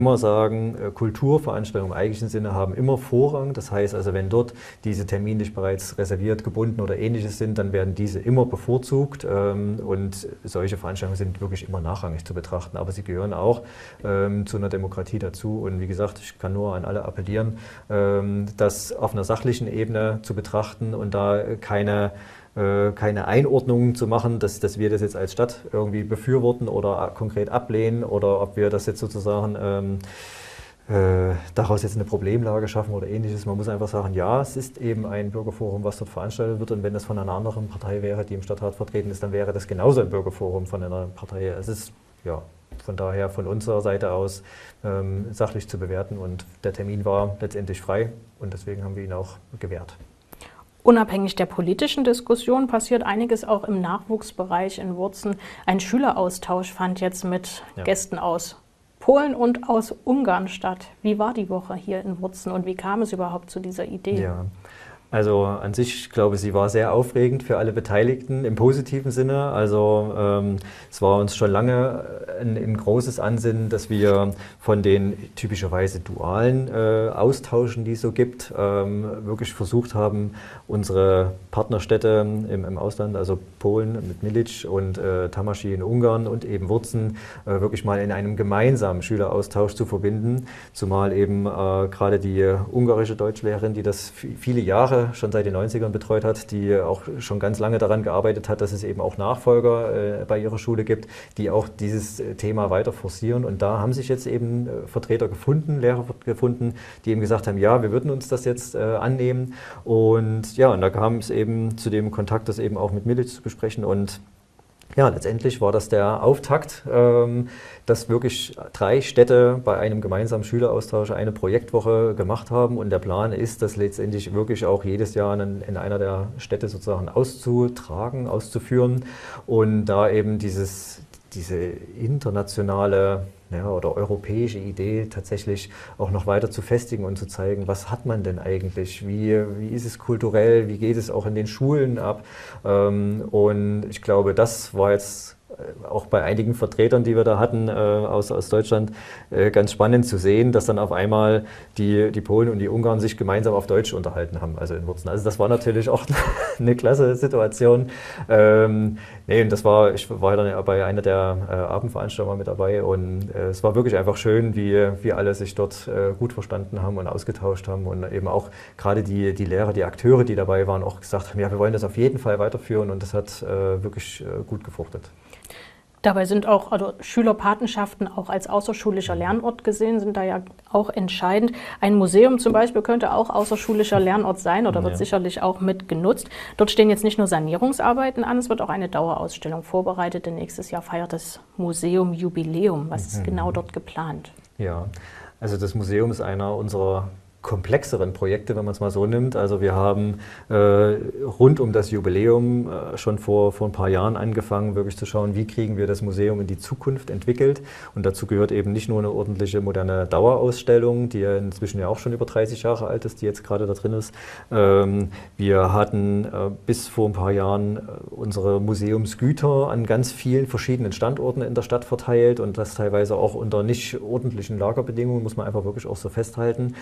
immer sagen, Kulturveranstaltungen im eigentlichen Sinne haben immer Vorrang. Das heißt also, wenn dort diese terminlich bereits reserviert, gebunden oder ähnliches sind, dann werden diese immer bevorzugt und solche Veranstaltungen sind wirklich immer nachrangig zu betrachten. Aber sie gehören auch zu einer Demokratie dazu und wie gesagt, ich kann nur an alle appellieren, das auf einer sachlichen Ebene zu betrachten und da keine Einordnungen zu machen, dass wir das jetzt als Stadt irgendwie befürworten oder konkret ablehnen oder ob wir das jetzt sozusagen daraus jetzt eine Problemlage schaffen oder ähnliches. Man muss einfach sagen, ja, es ist eben ein Bürgerforum, was dort veranstaltet wird und wenn das von einer anderen Partei wäre, die im Stadtrat vertreten ist, dann wäre das genauso ein Bürgerforum von einer Partei. Es ist ja von daher von unserer Seite aus sachlich zu bewerten und der Termin war letztendlich frei und deswegen haben wir ihn auch gewährt. Unabhängig der politischen Diskussion passiert einiges auch im Nachwuchsbereich in Wurzen. Ein Schüleraustausch fand jetzt mit Gästen aus Polen und aus Ungarn statt. Wie war die Woche hier in Wurzen und wie kam es überhaupt zu dieser Idee? Ja. Also an sich, ich glaube, sie war sehr aufregend für alle Beteiligten im positiven Sinne. Also es war uns schon lange ein großes Ansinnen, dass wir von den typischerweise dualen Austauschen, die es so gibt, wirklich versucht haben, unsere Partnerstädte im Ausland, also Polen mit Milic und Tamaschi in Ungarn und eben Wurzen, wirklich mal in einem gemeinsamen Schüleraustausch zu verbinden. Zumal eben gerade die ungarische Deutschlehrerin, die das viele Jahre schon seit den 90ern betreut hat, die auch schon ganz lange daran gearbeitet hat, dass es eben auch Nachfolger bei ihrer Schule gibt, die auch dieses Thema weiter forcieren. Und da haben sich jetzt eben Vertreter gefunden, Lehrer gefunden, die eben gesagt haben, ja, wir würden uns das jetzt annehmen. Und ja, und da kam es eben zu dem Kontakt, das eben auch mit Milic zu besprechen und ja, letztendlich war das der Auftakt, dass wirklich 3 Städte bei einem gemeinsamen Schüleraustausch eine Projektwoche gemacht haben und der Plan ist, das letztendlich wirklich auch jedes Jahr in einer der Städte sozusagen auszutragen, auszuführen und da eben diese internationale oder europäische Idee tatsächlich auch noch weiter zu festigen und zu zeigen, was hat man denn eigentlich, wie ist es kulturell, wie geht es auch in den Schulen ab und ich glaube, das war jetzt auch bei einigen Vertretern, die wir da hatten aus Deutschland, ganz spannend zu sehen, dass dann auf einmal die Polen und die Ungarn sich gemeinsam auf Deutsch unterhalten haben, also in Wurzen. Also das war natürlich auch eine klasse Situation. Und ich war dann bei einer der Abendveranstaltungen mit dabei und es war wirklich einfach schön, wie alle sich dort gut verstanden haben und ausgetauscht haben und eben auch gerade die Lehrer, die Akteure, die dabei waren, auch gesagt haben, ja, wir wollen das auf jeden Fall weiterführen und das hat wirklich gut gefruchtet. Dabei sind auch Schülerpatenschaften auch als außerschulischer Lernort gesehen, sind da ja auch entscheidend. Ein Museum zum Beispiel könnte auch außerschulischer Lernort sein oder wird sicherlich auch mit genutzt. Dort stehen jetzt nicht nur Sanierungsarbeiten an, es wird auch eine Dauerausstellung vorbereitet, denn nächstes Jahr feiert das Museum Jubiläum. Was ist genau dort geplant? Ja, also das Museum ist einer unserer komplexeren Projekte, wenn man es mal so nimmt. Also wir haben rund um das Jubiläum schon vor ein paar Jahren angefangen, wirklich zu schauen, wie kriegen wir das Museum in die Zukunft entwickelt. Und dazu gehört eben nicht nur eine ordentliche moderne Dauerausstellung, die ja inzwischen ja auch schon über 30 Jahre alt ist, die jetzt gerade da drin ist. Wir hatten bis vor ein paar Jahren unsere Museumsgüter an ganz vielen verschiedenen Standorten in der Stadt verteilt und das teilweise auch unter nicht ordentlichen Lagerbedingungen, muss man einfach wirklich auch so festhalten.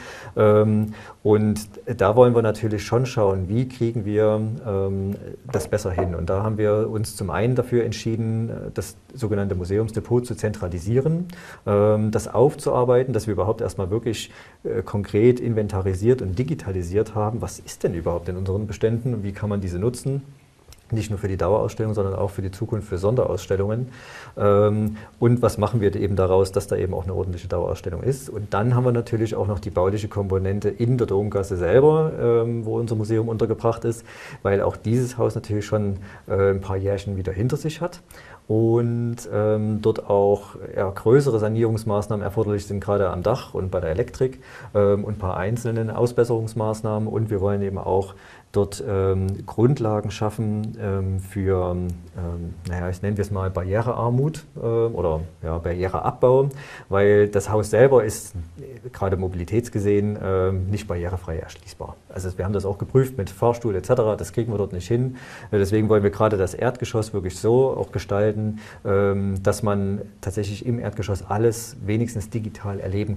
Und da wollen wir natürlich schon schauen, wie kriegen wir das besser hin. Und da haben wir uns zum einen dafür entschieden, das sogenannte Museumsdepot zu zentralisieren, das aufzuarbeiten, dass wir überhaupt erstmal wirklich konkret inventarisiert und digitalisiert haben. Was ist denn überhaupt in unseren Beständen und wie kann man diese nutzen? Nicht nur für die Dauerausstellung, sondern auch für die Zukunft, für Sonderausstellungen. Und was machen wir eben daraus, dass da eben auch eine ordentliche Dauerausstellung ist. Und dann haben wir natürlich auch noch die bauliche Komponente in der Domgasse selber, wo unser Museum untergebracht ist, weil auch dieses Haus natürlich schon ein paar Jährchen wieder hinter sich hat. Und dort auch größere Sanierungsmaßnahmen erforderlich sind, gerade am Dach und bei der Elektrik und ein paar einzelne Ausbesserungsmaßnahmen. Und wir wollen eben auch dort Grundlagen schaffen für, ich nenne es mal Barrierearmut oder Barriereabbau, weil das Haus selber ist gerade mobilitätsgesehen nicht barrierefrei erschließbar. Also wir haben das auch geprüft mit Fahrstuhl etc., das kriegen wir dort nicht hin. Deswegen wollen wir gerade das Erdgeschoss wirklich so auch gestalten, dass man tatsächlich im Erdgeschoss alles wenigstens digital erleben